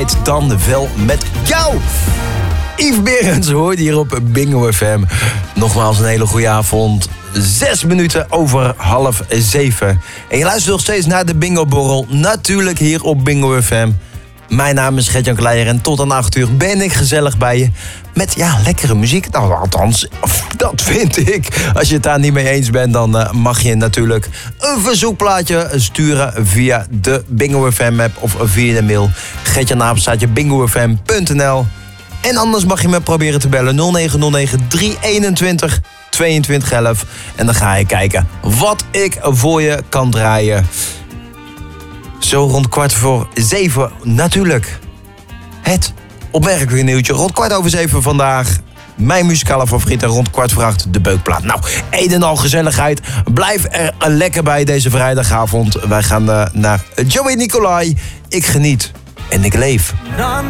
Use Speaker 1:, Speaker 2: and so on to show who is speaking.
Speaker 1: Dan wel met jou. Yves Berends hoort hier op Bingo FM. Nogmaals een hele goede avond. 6 minuten over 6:30. En je luistert nog steeds naar de Bingo Borrel. Natuurlijk hier op Bingo FM. Mijn naam is Gert-Jan Kleijer en tot aan 8 uur ben ik gezellig bij je. Met lekkere muziek. Nou, althans, dat vind ik. Als je het daar niet mee eens bent, dan mag je natuurlijk een verzoekplaatje sturen via de Bingo FM app of via de mail. Gert-Jan bingofm.nl. En anders mag je me proberen te bellen 0909 321 2211. En dan ga ik kijken wat ik voor je kan draaien. Zo rond 6:15 natuurlijk. Het opmerkelijke nieuwtje. Rond 6:15 vandaag. Mijn muzikale favoriet. En rond 7:15 de beukplaat. Nou, een en al gezelligheid. Blijf er lekker bij deze vrijdagavond. Wij gaan naar Joey Nicolai. Ik geniet en ik leef.
Speaker 2: None